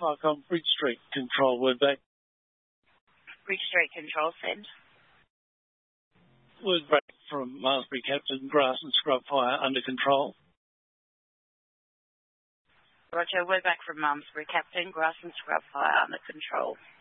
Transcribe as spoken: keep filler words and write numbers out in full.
Park on Bridge Street, control, word back. Bridge Street, control, send. Word back from Malmesbury Captain, grass and scrub fire under control. Roger, word back from Malmesbury Captain, grass and scrub fire under control.